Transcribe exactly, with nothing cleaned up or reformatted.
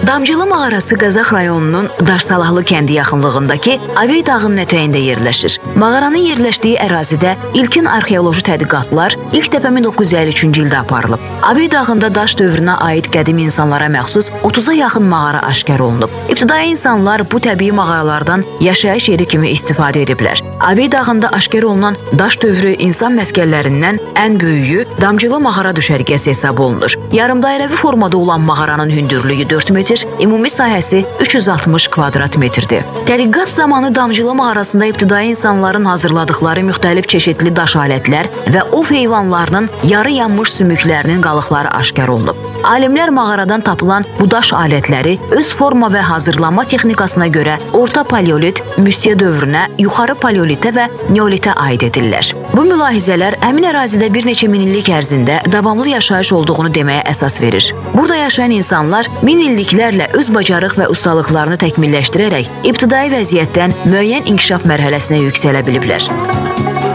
Damcılı mağarası Qazax rayonunun Daşsalahlı kəndi yaxınlığındakı Avey dağının ətəyində yerləşir. Mağaranın yerləşdiyi ərazidə ilkin arxeoloji tədqiqatlar ilk dəfə min doqquz yüz əlli üçüncü ildə aparılıb. Avey dağında daş dövrünə aid qədim insanlara məxsus otuza yaxın mağara aşkar olunub. İbtidai insanlar bu təbii mağaralardan yaşayış yeri kimi istifadə ediblər. Avey dağında aşkar olunan daş dövrü insan məskənlərindən ən böyüyü Damcılı mağara düşərgəsi hesab olunur. Yarımdairəvi formada olan mağaranın hündürlüyü dörd metr, ümumi sahəsi üç yüz altmış kvadrat metrdir. Tədqiqat zamanı Damcılı mağarasında ibtidai insanların hazırladıkları müxtəlif çeşidli daş alətlər və ov heyvanlarının yarı yanmış sümüklərinin qalıqları aşkar olunub. Alimlər mağaradan tapılan bu daş alətləri öz forma və hazırlanma texnikasına görə orta paleolit, Müsiya dövrünə, yuxarı paleolitə və neolitə aid edirlər. Bu mülahizələr həmin ərazidə bir neçə min illik ərzində davamlı yaşayış olduğunu deməyə əsas verir. Burada yaşayan insanlar min illiklərlə öz bacarıq və ustalıqlarını təkmilləşdirərək ibtidai vəziyyətdən müəyyən inkişaf mərhələsinə yüksələ biliblər.